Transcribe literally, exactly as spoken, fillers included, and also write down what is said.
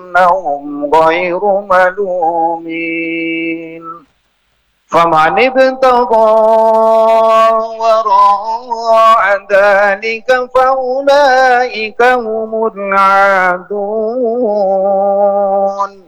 أنهم غير ملومين. فمن ابتغى وراء ذلك فأولئك هم العادون.